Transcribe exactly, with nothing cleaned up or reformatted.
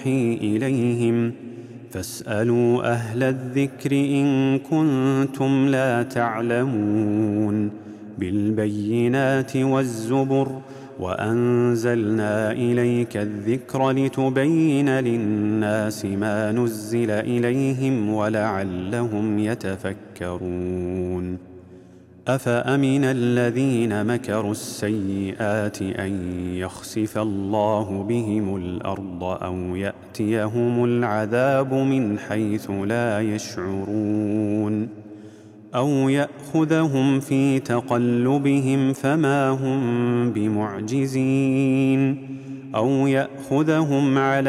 إليهم فاسألوا أهل الذكر إن كنتم لا تعلمون بالبينات والزبر وأنزلنا إليك الذكر لتبين للناس ما نزل إليهم ولعلهم يتفكرون أفأمن الذين مكروا السيئات أن يخسف الله بهم الأرض أو يأتيهم العذاب من حيث لا يشعرون أو يأخذهم في تقلبهم فما هم بمعجزين أو يأخذهم على